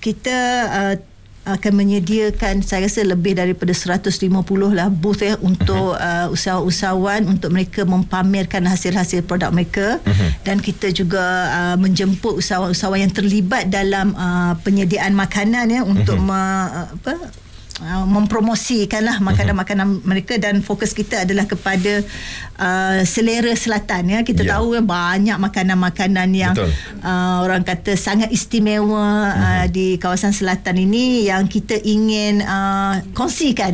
kita akan menyediakan, saya rasa lebih daripada 150 lah booth untuk usahawan untuk mereka mempamerkan hasil-hasil produk mereka. Dan kita juga menjemput usahawan yang terlibat dalam penyediaan makanan untuk mempromosikanlah makanan-makanan mereka, dan fokus kita adalah kepada selera selatan kita tahu banyak makanan-makanan yang orang kata sangat istimewa di kawasan selatan ini yang kita ingin kongsikan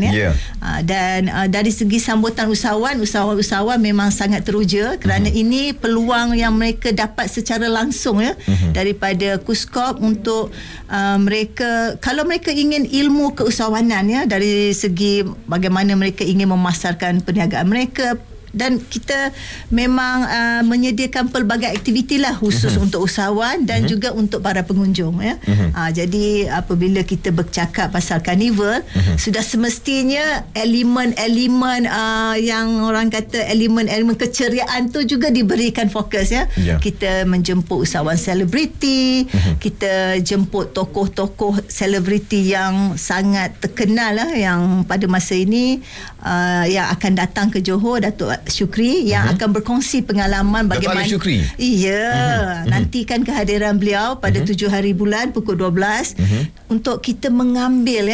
dan dari segi sambutan usahawan memang sangat teruja kerana ini peluang yang mereka dapat secara langsung daripada KUSKOP untuk mereka, kalau mereka ingin ilmu keusahawanan dari segi bagaimana mereka ingin memasarkan perniagaan mereka, dan kita memang menyediakan pelbagai aktiviti lah khusus untuk usahawan dan juga untuk para pengunjung jadi apabila kita bercakap pasal karnival, sudah semestinya elemen-elemen yang orang kata elemen-elemen keceriaan tu juga diberikan fokus kita menjemput usahawan selebriti, kita jemput tokoh-tokoh selebriti yang sangat terkenal yang pada masa ini yang akan datang ke Johor, Datuk Syukri yang akan berkongsi pengalaman bagaimana. Datuk Syukri. Nantikan kehadiran beliau pada 7 hari bulan pukul 12 untuk kita mengambil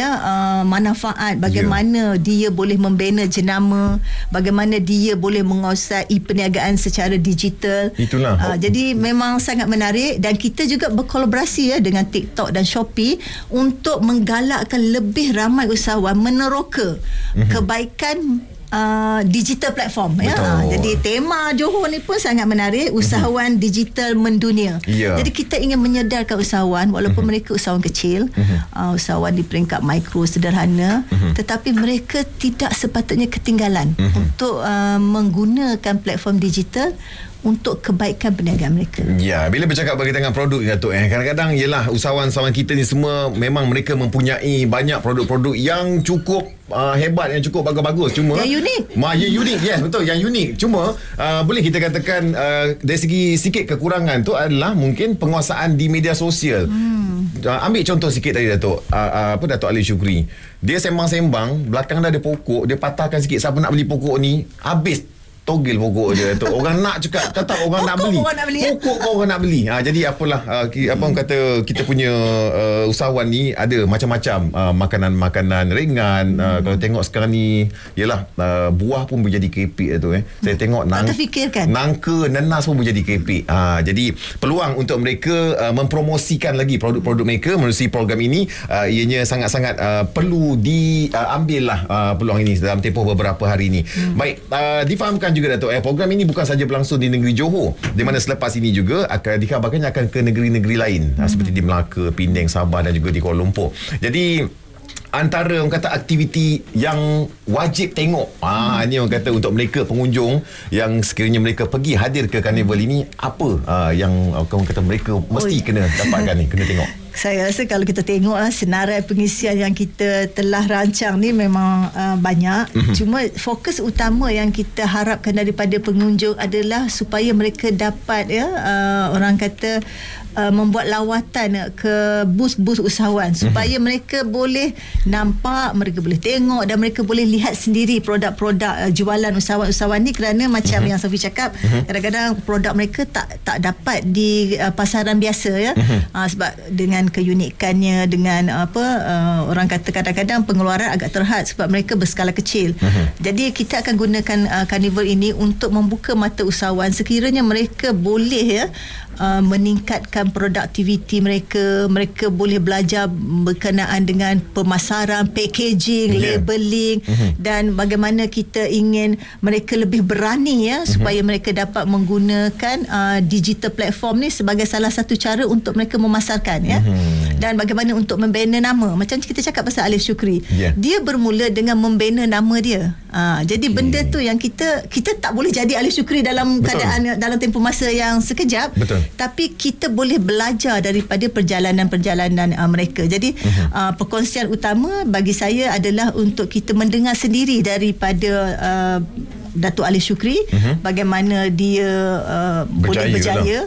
manfaat bagaimana dia boleh membina jenama, bagaimana dia boleh menguasai perniagaan secara digital. Itulah. Jadi memang sangat menarik, dan kita juga berkolaborasi dengan TikTok dan Shopee untuk menggalakkan lebih ramai usahawan meneroka kebaikan digital platform jadi tema Johor ni pun sangat menarik, usahawan digital mendunia. Jadi kita ingin menyedarkan usahawan walaupun mereka usahawan kecil, usahawan di peringkat mikro sederhana, tetapi mereka tidak sepatutnya ketinggalan untuk menggunakan platform digital untuk kebaikan perniagaan mereka. Ya, bila bercakap berkaitan dengan produk Datuk, kadang-kadang ialah usahawan-usahawan kita ni semua memang mereka mempunyai banyak produk-produk yang cukup hebat, yang cukup bagus-bagus, cuma yang unik. Yang unik, yes, betul, yang unik. Cuma boleh kita katakan dari segi sikit kekurangan tu adalah mungkin penguasaan di media sosial. Ambil contoh sikit tadi Datuk, Datuk Ali Syukri. Dia sembang-sembang, belakang dah ada pokok, dia patahkan sikit, siapa nak beli pokok ni, habis togel pokok je tu. Orang nak cakap, tetap orang nak beli. Pokok kau orang nak beli. Jadi apalah apa orang kata, kita punya usahawan ni ada macam-macam makanan-makanan ringan. Kalau tengok sekarang ni yalah buah pun menjadi kepik tu Saya tengok nangka, nenas pun menjadi kepik. Jadi peluang untuk mereka mempromosikan lagi produk-produk mereka melalui program ini ianya sangat-sangat perlu diambil lah peluang ini dalam tempoh beberapa hari ini. Baik, difahamkan juga Datuk, program ini bukan saja berlangsung di negeri Johor, di mana selepas ini juga akan dikabarkannya akan ke negeri-negeri lain seperti di Melaka, Penang, Sabah dan juga di Kuala Lumpur. Jadi antara orang kata aktiviti yang wajib tengok ini orang kata untuk mereka pengunjung yang sekiranya mereka pergi hadir ke karnival ini, apa yang orang kata mereka mesti kena dapatkan ni, kena tengok. Saya rasa kalau kita tengok senarai pengisian yang kita telah rancang ni memang banyak. Cuma fokus utama yang kita harapkan daripada pengunjung adalah supaya mereka dapat orang kata membuat lawatan ke bus-bus usahawan supaya mereka boleh nampak, mereka boleh tengok dan mereka boleh lihat sendiri produk-produk jualan usahawan-usahawan ni, kerana macam yang Safi cakap, kadang-kadang produk mereka tak dapat di pasaran biasa sebab dengan keunikannya, dengan orang kata kadang-kadang pengeluaran agak terhad sebab mereka berskala kecil. Jadi kita akan gunakan karnival ini untuk membuka mata usahawan sekiranya mereka boleh meningkatkan produktiviti mereka. Mereka boleh belajar berkenaan dengan pemasaran, packaging, labeling dan bagaimana kita ingin mereka lebih berani supaya mereka dapat menggunakan digital platform ni sebagai salah satu cara untuk mereka memasarkan dan bagaimana untuk membina nama. Macam kita cakap pasal Alif Syukri, dia bermula dengan membina nama dia. Jadi benda tu yang kita tak boleh jadi Alif Syukri dalam keadaan dalam tempoh masa yang sekejap. Tapi kita boleh belajar daripada perjalanan-perjalanan mereka. Jadi perkongsian utama bagi saya adalah untuk kita mendengar sendiri daripada Datuk Ali Syukri bagaimana dia boleh berjaya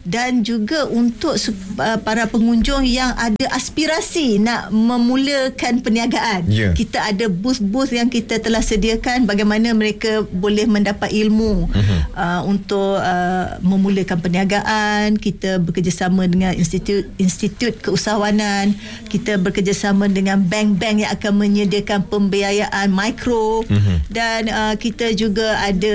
dan juga untuk para pengunjung yang ada aspirasi nak memulakan perniagaan. Kita ada booth-booth yang kita telah sediakan bagaimana mereka boleh mendapat ilmu untuk memulakan perniagaan. Kita bekerjasama dengan institut keusahawanan, kita bekerjasama dengan bank-bank yang akan menyediakan pembiayaan mikro, dan kita juga ada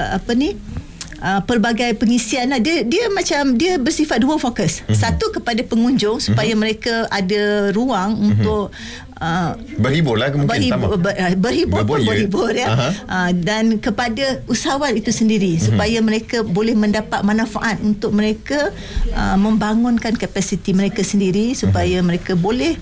pelbagai pengisian lah. Dia macam dia bersifat dua fokus. Satu kepada pengunjung supaya mereka ada ruang untuk berhibur lah mungkin berhibur ya. Dan kepada usahawan itu sendiri supaya mereka boleh mendapat manfaat untuk mereka membangunkan kapasiti mereka sendiri supaya mereka boleh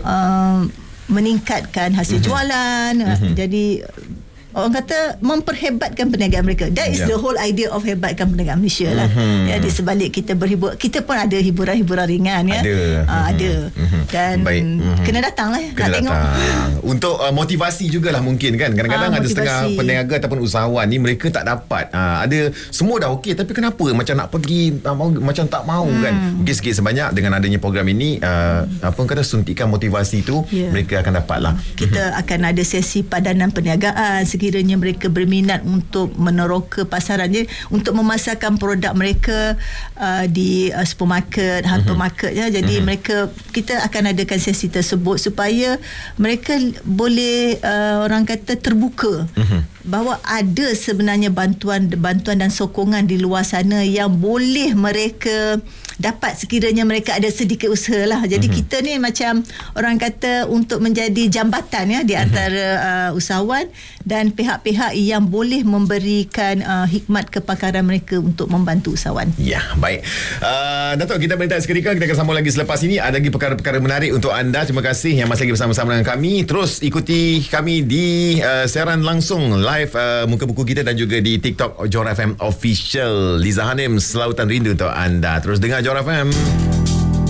meningkatkan hasil jualan. Jadi orang kata memperhebatkan perniagaan mereka. That is the whole idea of hebatkan perniagaan Malaysia lah. Ya, di sebalik kita berhibur, kita pun ada hiburan-hiburan ringan ya. Ada. Dan kena datang lah nak tengok. Untuk motivasi jugalah mungkin kan. Kadang-kadang ada setengah peniaga ataupun usahawan ni mereka tak dapat. Ada semua dah okey tapi kenapa macam nak pergi macam tak mau kan. Mungkin sikit sebanyak dengan adanya program ini kata suntikan motivasi tu mereka akan dapat lah. Kita akan ada sesi padanan perniagaan sekiranya mereka berminat untuk meneroka pasarannya, untuk memasarkan produk mereka di supermarket, hypermarket ya. Jadi kita akan adakan sesi tersebut supaya mereka boleh orang kata terbuka bahawa ada sebenarnya bantuan dan sokongan di luar sana yang boleh mereka dapat sekiranya mereka ada sedikit usaha lah. Jadi kita ni macam orang kata untuk menjadi jambatan ya di antara usahawan dan pihak-pihak yang boleh memberikan hikmat kepakaran mereka untuk membantu usahawan. Ya, baik. Datuk, kita berhenti seketika. Kita akan sambung lagi selepas ini. Ada lagi perkara-perkara menarik untuk anda. Terima kasih yang masih lagi bersama-sama dengan kami. Terus ikuti kami di siaran langsung live muka buku kita dan juga di TikTok Johor FM Official. Liza Hanim, Selautan Rindu untuk anda. Terus dengar Johor FM.